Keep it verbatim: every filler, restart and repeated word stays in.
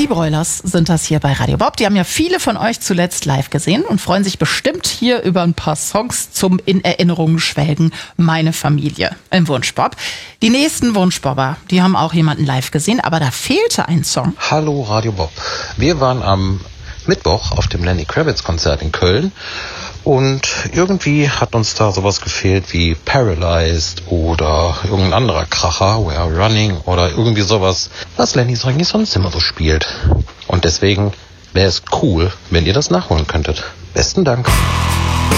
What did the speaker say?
Die Broilers sind das hier bei Radio Bob. Die haben ja viele von euch zuletzt live gesehen und freuen sich bestimmt hier über ein paar Songs zum in Erinnerungen schwelgen. Meine Familie im Wunschbob. Die nächsten Wunschbobber, die haben auch jemanden live gesehen, aber da fehlte ein Song. Hallo Radio Bob. Wir waren am Mittwoch auf dem Lenny Kravitz Konzert in Köln und irgendwie hat uns da sowas gefehlt wie Paralyzed oder irgendein anderer Kracher, We Are Running oder irgendwie sowas, was Lenny eigentlich sonst immer so spielt. Und deswegen wäre es cool, wenn ihr das nachholen könntet. Besten Dank.